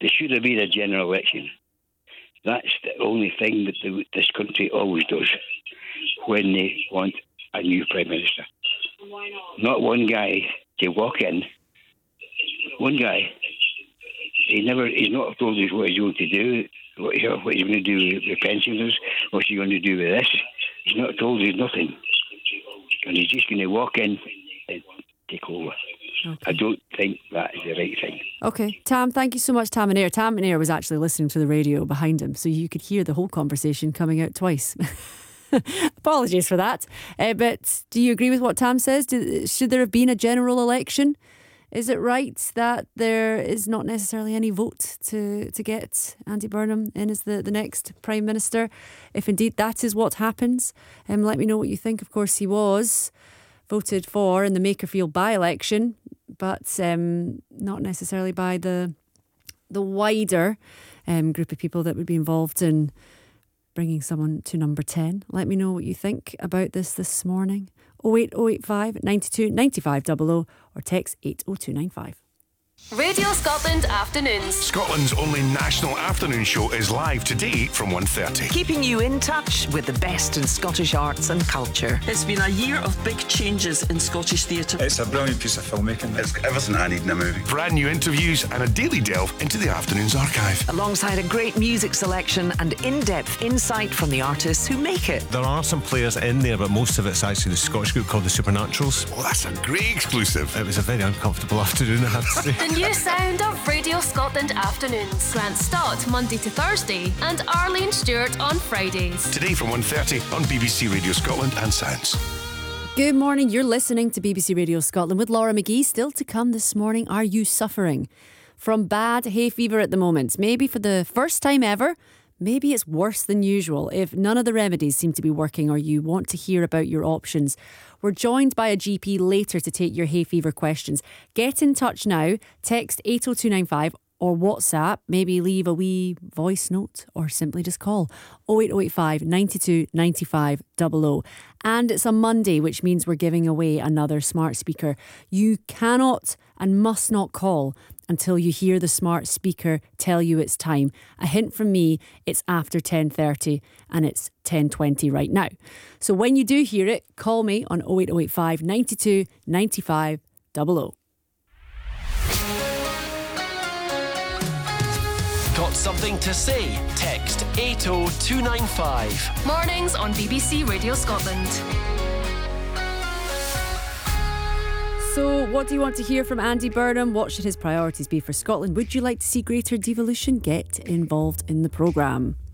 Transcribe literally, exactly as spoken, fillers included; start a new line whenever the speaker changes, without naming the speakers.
there should have been a general election. That's the only thing that the, this country always does when they want a new Prime Minister.
Why not?
Not one guy to walk in. One guy. He never. He's not told us what he's going to do, what, he, what he's going to do with the pensioners, what's he going to do with this. He's not told us nothing. And he's just going to walk in and take over. Okay. I don't think that is the right thing.
Okay, Tam, thank you so much, Tam and Air. Tam and Air was actually listening to the radio behind him, so you could hear the whole conversation coming out twice. Apologies for that. Uh, but do you agree with what Tam says? Do, should there have been a general election? Is it right that there is not necessarily any vote to, to get Andy Burnham in as the, the next Prime Minister? If indeed that is what happens, um, let me know what you think. Of course, he was voted for in the Makerfield by-election, but um, not necessarily by the the wider um, group of people that would be involved in bringing someone to number ten. Let me know what you think about this this morning. oh eight oh eight five, nine two, nine five double oh or text eight oh two nine five.
Radio Scotland Afternoons.
Scotland's only national afternoon show is live today from one thirty.
Keeping you in touch with the best in Scottish arts and culture.
It's been a year of big changes in Scottish theatre.
It's a brilliant piece of filmmaking.
It's everything I need in a movie.
Brand new interviews and a daily delve into the afternoon's archive.
Alongside a great music selection and in-depth insight from the artists who make it.
There are some players in there, but most of it's actually the Scottish group called the Supernaturals.
Well, that's a great exclusive.
It was a very uncomfortable afternoon, I have to say.
The new sound of Radio Scotland Afternoons. Grant Stott Monday to Thursday and Arlene Stewart on Fridays.
Today from one thirty on B B C Radio Scotland and Sounds.
Good morning, you're listening to B B C Radio Scotland with Laura McGee. Still to come this morning, are you suffering from bad hay fever at the moment? Maybe for the first time ever. Maybe it's worse than usual. If none of the remedies seem to be working or you want to hear about your options, we're joined by a G P later to take your hay fever questions. Get in touch now. Text eight oh two nine five or WhatsApp. Maybe leave a wee voice note or simply just call oh eight oh eight five, nine two, nine five double oh. And it's a Monday, which means we're giving away another smart speaker. You cannot and must not call until you hear the smart speaker tell you it's time. A hint from me, it's after ten thirty and it's ten twenty right now. So when you do hear it, call me on oh eight oh eight five, nine two, nine five double oh.
Got something to say? Text eight oh two nine five.
Mornings on B B C Radio Scotland.
So what do you want to hear from Andy Burnham? What should his priorities be for Scotland? Would you like to see greater devolution? Get involved in the programme.